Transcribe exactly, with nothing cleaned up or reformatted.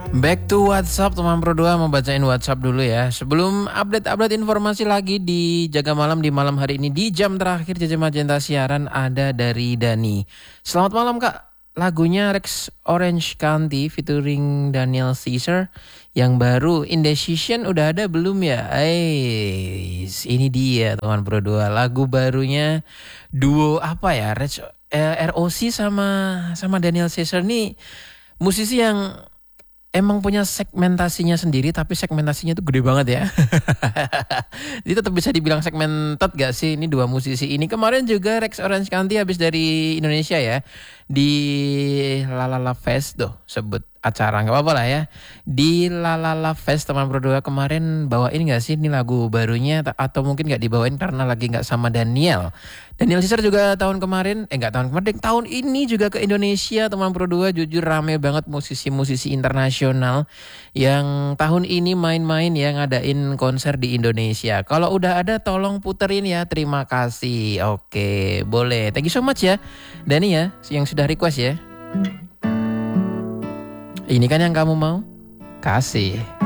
Back to WhatsApp, teman Pro dua mau bacain WhatsApp dulu ya. Sebelum update-update informasi lagi di Jaga Malam di malam hari ini, di jam terakhir J J Magenta siaran ada dari Dani. Selamat malam Kak. Lagunya Rex Orange County featuring Daniel Caesar yang baru Indecision udah ada belum ya? Eh, ini dia teman Pro dua, lagu barunya duo apa ya? Rex eh, R O C sama sama Daniel Caesar nih musisi yang emang punya segmentasinya sendiri, tapi segmentasinya itu gede banget ya. Jadi tetap bisa dibilang segmented gak sih ini dua musisi ini. Kemarin juga Rex Orange County habis dari Indonesia ya. Di Lalala Fest tuh sebut acara gak apa-apa lah ya. Di Lalala Fest teman Pro dua kemarin bawain gak sih ini lagu barunya, atau mungkin gak dibawain karena lagi gak sama Daniel. Daniel Caesar juga tahun kemarin, eh gak tahun kemarin, tahun ini juga ke Indonesia teman Pro dua. Jujur rame banget musisi-musisi internasional yang tahun ini main-main ya, ngadain konser di Indonesia. Kalau udah ada tolong puterin ya, terima kasih. Oke, boleh. Thank you so much ya Dani ya, yang sudah request ya. Ini kan yang kamu mau kasih.